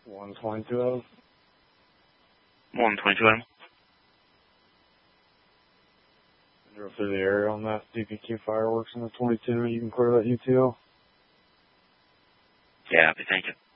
122 Adam. 122 Adam. Drove through the area on that DPQ fireworks in the 22. You can clear that UTO. Yeah, thank you.